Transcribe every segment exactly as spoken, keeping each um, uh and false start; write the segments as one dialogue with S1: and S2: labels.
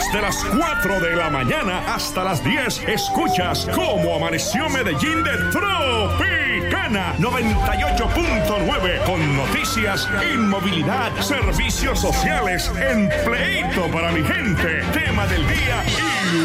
S1: Desde las cuatro de la mañana hasta las diez, escuchas Cómo Amaneció Medellín de Tropicana noventa y ocho punto nueve, con noticias, inmovilidad, servicios sociales, empleito para mi gente, tema del día y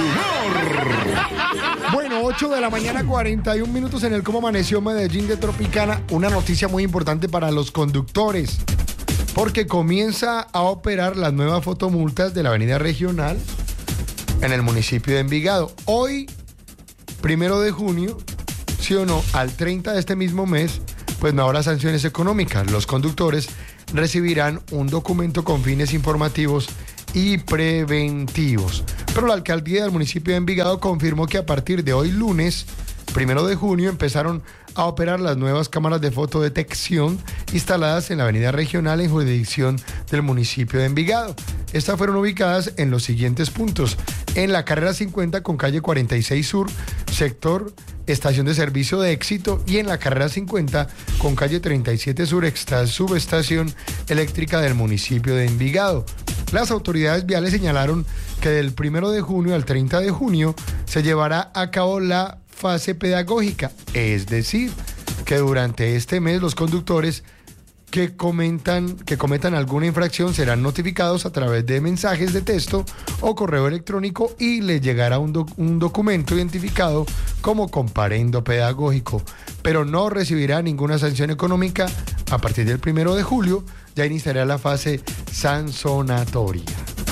S1: humor.
S2: Bueno, ocho de la mañana, cuarenta y un minutos en el Cómo Amaneció Medellín de Tropicana. Una noticia muy importante para los conductores, porque comienza a operar las nuevas fotomultas de la avenida regional en el municipio de Envigado. Hoy, primero de junio, sí o no, al treinta de este mismo mes, pues no habrá sanciones económicas. Los conductores recibirán un documento con fines informativos y preventivos. Pero la alcaldía del municipio de Envigado confirmó que a partir de hoy lunes, primero de junio, empezaron a operar las nuevas cámaras de fotodetección instaladas en la avenida regional en jurisdicción del municipio de Envigado. Estas fueron ubicadas en los siguientes puntos: en la carrera cincuenta con calle cuarenta y seis Sur, sector Estación de Servicio de Éxito, y en la carrera cincuenta con calle treinta y siete Sur, extra subestación eléctrica del municipio de Envigado. Las autoridades viales señalaron que del primero de junio al treinta de junio se llevará a cabo la fase pedagógica, es decir, que durante este mes los conductores que comentan, que cometan alguna infracción serán notificados a través de mensajes de texto o correo electrónico y les llegará un, doc- un documento identificado como comparendo pedagógico, pero no recibirá ninguna sanción económica. A partir del primero de julio ya iniciará la fase sancionatoria.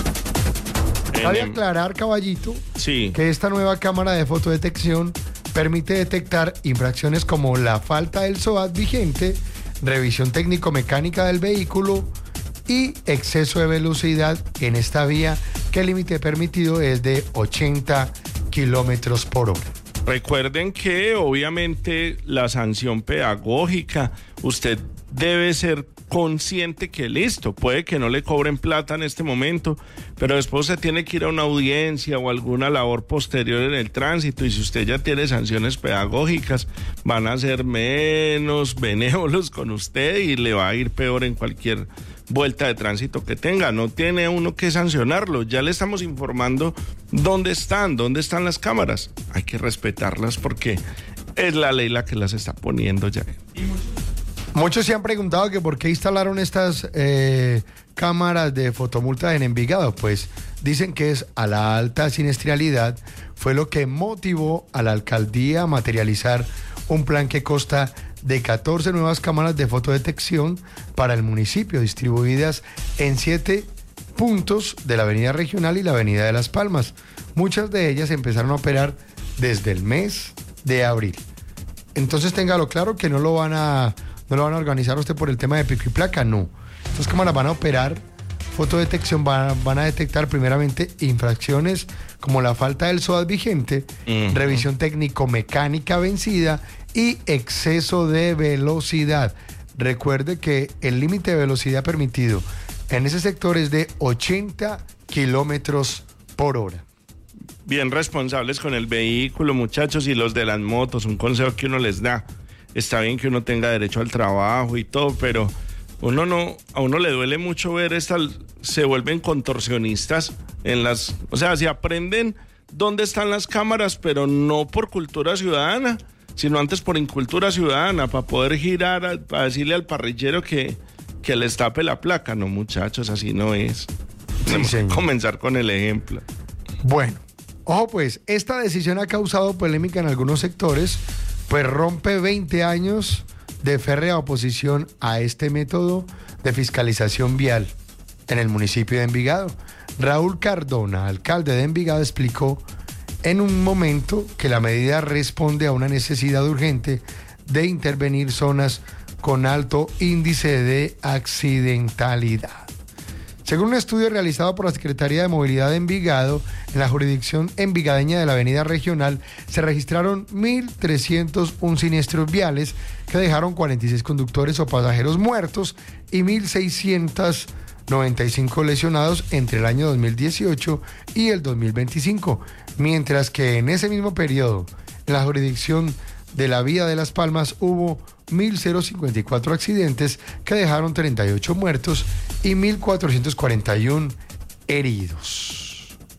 S2: Cabe aclarar, caballito,
S3: sí,
S2: que esta nueva cámara de fotodetección permite detectar infracciones como la falta del S O A T vigente, revisión técnico-mecánica del vehículo y exceso de velocidad en esta vía, que el límite permitido es de ochenta kilómetros por hora.
S3: Recuerden que obviamente la sanción pedagógica, usted debe ser consciente que listo, puede que no le cobren plata en este momento, pero después se tiene que ir a una audiencia o alguna labor posterior en el tránsito, y si usted ya tiene sanciones pedagógicas, van a ser menos benévolos con usted y le va a ir peor en cualquier vuelta de tránsito que tenga. No tiene uno que sancionarlo, ya le estamos informando dónde están, dónde están las cámaras. Hay que respetarlas porque es la ley la que las está poniendo ya.
S2: Muchos se han preguntado que por qué instalaron estas eh, cámaras de fotomulta en Envigado. Pues dicen que es a la alta siniestralidad, fue lo que motivó a la alcaldía a materializar un plan que consta de catorce nuevas cámaras de fotodetección para el municipio, distribuidas en siete puntos de la avenida regional y la avenida de Las Palmas. Muchas de ellas empezaron a operar desde el mes de abril. Entonces téngalo claro que no lo van a... No lo van a organizar usted por el tema de pico y placa, no. Estas cámaras van a operar fotodetección, van, van a detectar primeramente infracciones como la falta del S O A T vigente, uh-huh. revisión técnico-mecánica vencida y exceso de velocidad. Recuerde que el límite de velocidad permitido en ese sector es de ochenta kilómetros por hora.
S3: Bien responsables con el vehículo, muchachos, y los de las motos, un consejo que uno les da. Está bien que uno tenga derecho al trabajo y todo, pero uno no, a uno le duele mucho ver estas, se vuelven contorsionistas en las, o sea, se aprenden dónde están las cámaras, pero no por cultura ciudadana, sino antes por incultura ciudadana, para poder girar, para decirle al parrillero que, que les tape la placa. No, muchachos, así no es. Tenemos sí, que comenzar con el ejemplo.
S2: Bueno, ojo pues, esta decisión ha causado polémica en algunos sectores, pues rompe veinte años de férrea oposición a este método de fiscalización vial en el municipio de Envigado. Raúl Cardona, alcalde de Envigado, explicó en un momento que la medida responde a una necesidad urgente de intervenir zonas con alto índice de accidentalidad. Según un estudio realizado por la Secretaría de Movilidad de Envigado, en la jurisdicción envigadeña de la avenida regional se registraron mil trescientos uno siniestros viales que dejaron cuarenta y seis conductores o pasajeros muertos y mil seiscientos noventa y cinco lesionados entre el año dos mil dieciocho y el dos mil veinticinco, mientras que en ese mismo periodo, en la jurisdicción de la vía de Las Palmas hubo mil cincuenta y cuatro accidentes que dejaron treinta y ocho muertos y mil cuatrocientos cuarenta y uno heridos.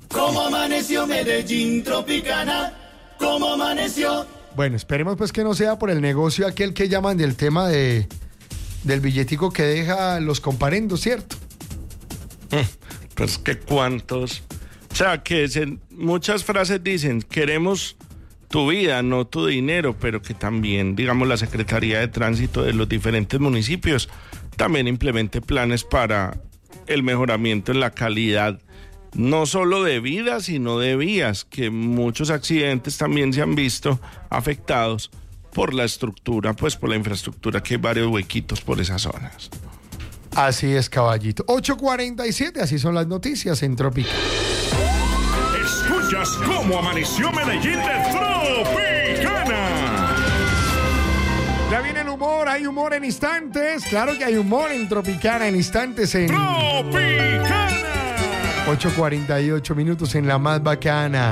S4: ¿Cómo amaneció Medellín, Tropicana? ¿Cómo amaneció?
S2: Bueno, esperemos pues que no sea por el negocio aquel que llaman del tema de del billetico que deja los comparendos, ¿cierto?
S3: Pues que cuántos. O sea, que se, muchas frases dicen, queremos tu vida, no tu dinero, pero que también, digamos, la Secretaría de Tránsito de los diferentes municipios también implemente planes para el mejoramiento en la calidad, no solo de vida, sino de vías, que muchos accidentes también se han visto afectados por la estructura, pues por la infraestructura, que hay varios huequitos por esas zonas.
S2: Así es, caballito. ocho cuarenta y siete, así son las noticias en Tropicana.
S1: Escuchas cómo amaneció Medellín de Tropicana.
S2: Ya viene el humor, hay humor en instantes. Claro que hay humor en Tropicana en instantes en
S1: Tropicana.
S2: ocho cuarenta y ocho minutos en la más bacana.